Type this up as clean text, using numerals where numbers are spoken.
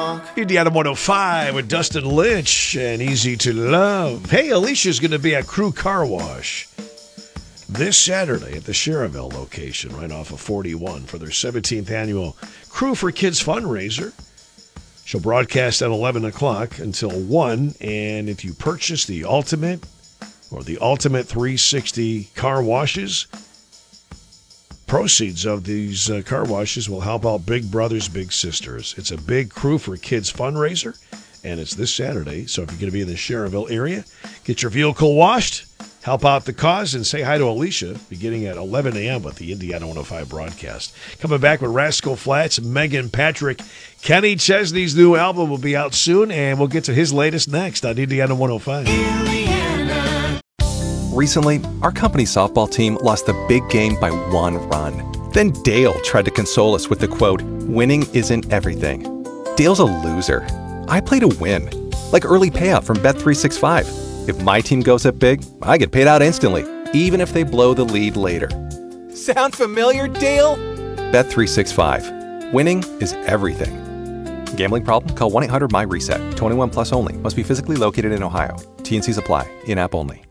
Indiana 105 with Dustin Lynch and Easy to Love. Hey, Alicia's going to be at Crew Car Wash this Saturday at the Cherville location right off of 41 for their 17th annual Crew for Kids fundraiser. She'll broadcast at 11 o'clock until 1, and if you purchase the Ultimate or the Ultimate 360 car washes, proceeds of these car washes will help out Big Brothers Big Sisters. It's a big Crew for Kids fundraiser, and it's this Saturday. So if you're going to be in the Cherville area, get your vehicle washed, help out the cause, and say hi to Alicia beginning at 11 a.m. with the Indiana 105 broadcast. Coming back with Rascal Flatts, Megan Patrick. Kenny Chesney's new album will be out soon, and we'll get to his latest next on Indiana 105. Recently, our company's softball team lost the big game by 1 run. Then Dale tried to console us with the quote, "Winning isn't everything." Dale's a loser. I play to win, like early payout from Bet365. If my team goes up big, I get paid out instantly, even if they blow the lead later. Sound familiar, Dale? Bet365. Winning is everything. Gambling problem? Call 1-800-MY-RESET. 21 plus only. Must be physically located in Ohio. T&Cs apply. In-app only.